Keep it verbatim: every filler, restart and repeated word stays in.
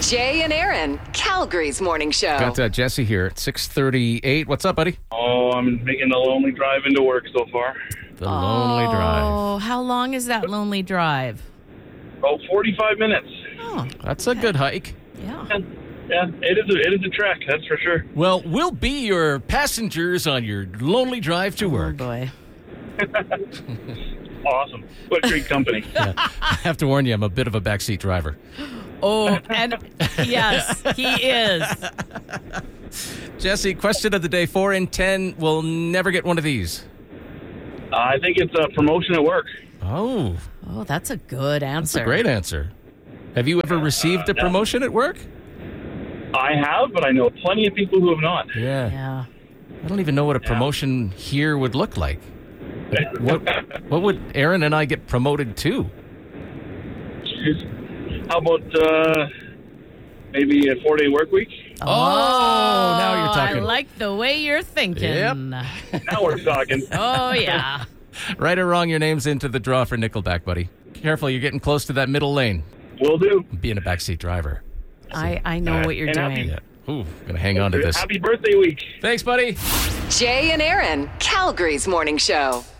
Jay and Aaron, Calgary's morning show. Got uh, Jesse here at six thirty-eight. What's up, buddy? Oh, I'm making the lonely drive into work so far. The lonely drive. Oh, how long is that lonely drive? About forty-five minutes. Oh, That's a good hike. yeah. Yeah, yeah, it is a, it is a trek, that's for sure. Well, we'll be your passengers on your lonely drive to Oh, work. boy. Awesome. What great company. I have to warn you, I'm a bit of a backseat driver. Oh, and yes, he is. Jesse, question of the day. Four in ten will never get one of these. Uh, I think it's a promotion at work. Oh, Oh, that's a good answer. that's a great answer. Have you ever received a yeah. promotion at work? I have, but I know plenty of people who have not. Yeah. Yeah. I don't even know what a promotion here would look like. Like, what what would Aaron and I get promoted to? How about uh, maybe a four-day work week? Oh, now you're I talking. like the way you're thinking. Yep. Now we're talking. Oh, yeah. Right or wrong, your name's into the draw for Nickelback, buddy. Careful, you're getting close to that middle lane. Will do. Being a backseat driver. I, I know what you're And happy- doing. Yeah. Ooh, gonna hang on to this. Happy birthday week. Thanks, buddy. Jay and Aaron, Calgary's morning show.